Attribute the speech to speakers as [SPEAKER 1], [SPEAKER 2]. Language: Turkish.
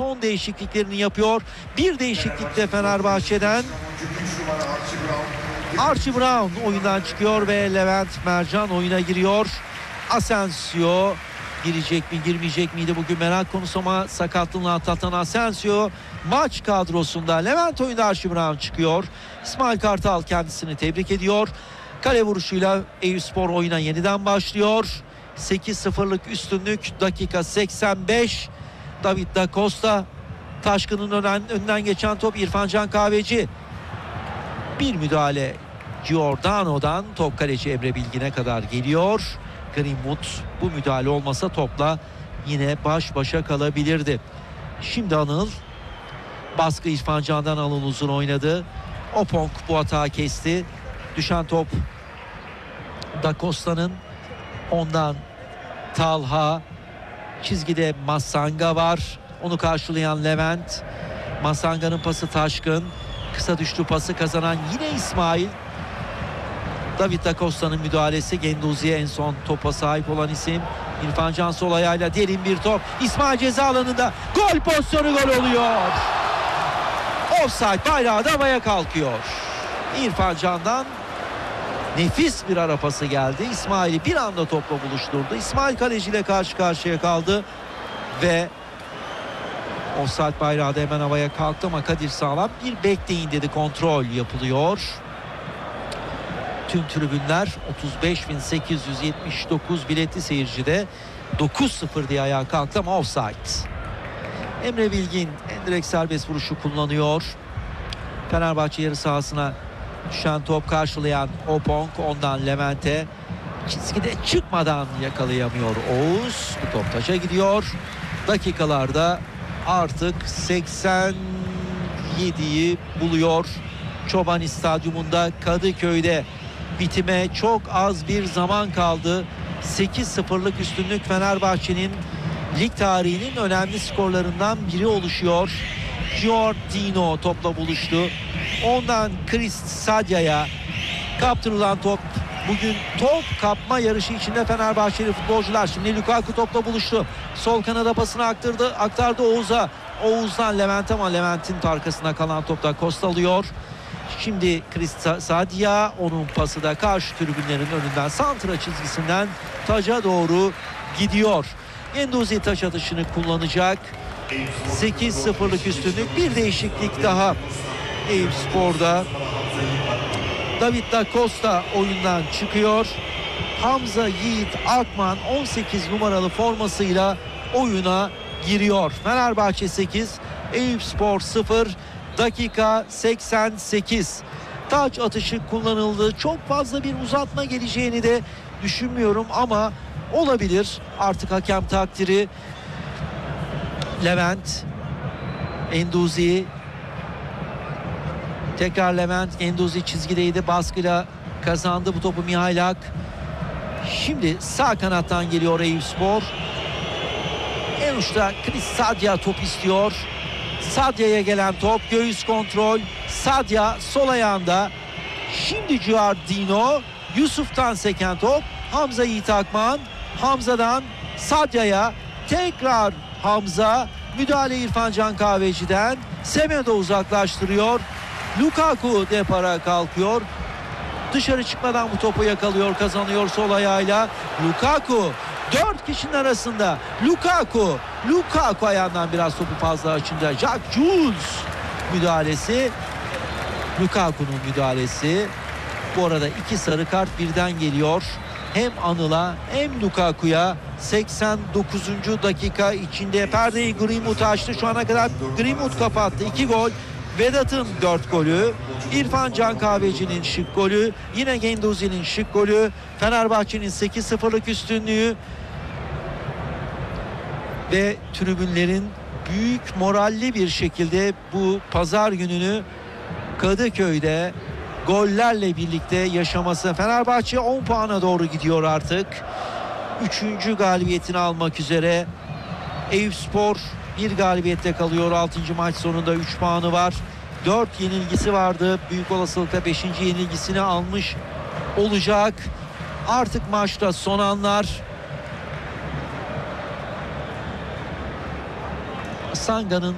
[SPEAKER 1] son değişikliklerini yapıyor. Bir değişiklik de Fenerbahçe'den. Archie Brown oyundan çıkıyor ve Levent Mercan oyuna giriyor. Asensio girecek mi girmeyecek miydi bugün merak konusu ama sakatlığını atlatan Asensio maç kadrosunda. Levent oyunda, Archie Brown çıkıyor. İsmail Kartal kendisini tebrik ediyor. Kale vuruşuyla Eyüpspor oyuna yeniden başlıyor. 8-0'lık üstünlük, dakika 85. David da Costa, Taşkın'ın önünden geçen top İrfan Can Kahveci. Bir müdahale Giordano'dan top kaleci Emre Bilgin'e kadar geliyor. Greenwood bu müdahale olmasa topla yine baş başa kalabilirdi. Şimdi Anıl, baskı İrfan Can'dan, Anıl uzun oynadı. Opong bu hata kesti. Düşen top Da Costa'nın, ondan Talha, çizgide Masanga var. Onu karşılayan Levent. Masanga'nın pası Taşkın. Kısa düştü pası kazanan yine İsmail. David Da Costa'nın müdahalesi. Genduzi'ye en son topa sahip olan isim. İrfan Can sol ayağıyla derin bir top. İsmail ceza alanında. Gol pozisyonu, gol oluyor. Offside bayrağı da havaya kalkıyor. İrfan Can'dan nefis bir ara pası geldi. İsmail'i bir anda topla buluşturdu. İsmail kaleciyle karşı karşıya kaldı ve offside bayrağı da hemen havaya kalktı ama Kadir Sağlam bir bekleyin dedi, kontrol yapılıyor. Tüm tribünler 35.879 biletli seyircide 9-0 diye ayağa kalktı ama offside. Emre Bilgin endirekt serbest vuruşu kullanıyor. Fenerbahçe yarı sahasına düşen top karşılayan Opong, ondan Levent'e, çizgide çıkmadan yakalayamıyor Oğuz. Bu top taça gidiyor. Dakikalarda artık 87'yi buluyor. Çobani Stadyumunda Kadıköy'de bitime çok az bir zaman kaldı. 8-0'lık üstünlük Fenerbahçe'nin lig tarihinin önemli skorlarından biri oluşuyor. Giordino topla buluştu. Ondan Chris Sadya'ya kaptırılan top. Bugün top kapma yarışı içinde Fenerbahçeli futbolcular. Şimdi Lukaku topla buluştu. Sol kanada pasını aktardı Oğuz'a. Oğuz'dan Levent ama Levent'in arkasına kalan topta Costa alıyor. Şimdi Chris Sadia, onun pası da karşı tribünlerin önünden santra çizgisinden taca doğru gidiyor. Genduzi taç atışını kullanacak. 8-0'lık üstünlük, bir değişiklik daha Eyüpspor'da. David Da Costa oyundan çıkıyor. Hamza Yiğit Akman 18 numaralı formasıyla oyuna giriyor. Fenerbahçe 8, Eyüpspor 0, dakika 88. Taç atışı kullanıldı. Çok fazla bir uzatma geleceğini de düşünmüyorum ama olabilir. Artık hakem takdiri. Levent, Enduzi, tekrar Levent, Enduzi çizgideydi, baskıyla kazandı bu topu Mihailak. Şimdi sağ kanattan geliyor Eyüpspor. En uçta Chris Sadia top istiyor. Sadia'ya gelen top, göğüs kontrol. Sadia sol ayağında. Şimdi Giordino, Yusuf'tan seken top. Hamza Yiğit Akman, Hamza'dan Sadia'ya, tekrar Hamza, müdahale İrfan Can Kahveci'den. Semedo uzaklaştırıyor. Lukaku depara kalkıyor. Dışarı çıkmadan bu topu yakalıyor, kazanıyor sol ayağıyla. Lukaku 4 kişinin arasında. Lukaku ayağından biraz topu fazla açınca Jack Jules müdahalesi. Lukaku'nun müdahalesi. Bu arada 2 sarı kart birden geliyor. Hem Anıl'a hem Lukaku'ya. 89. dakika içinde perdeyi Greenwood açtı. Şu ana kadar Greenwood kapattı. 2 gol. Vedat'ın 4 golü. İrfan Can Kahveci'nin şık golü. Yine Genduzi'nin şık golü. Fenerbahçe'nin 8-0'lık üstünlüğü. Ve tribünlerin büyük moralli bir şekilde bu pazar gününü Kadıköy'de gollerle birlikte yaşaması. Fenerbahçe 10 puana doğru gidiyor artık. 3. galibiyetini almak üzere. Eyüpspor bir galibiyette kalıyor. 6. maç sonunda 3 puanı var. 4 yenilgisi vardı. Büyük olasılıkla 5. yenilgisini almış olacak. Artık maçta son anlar. Sanga'nın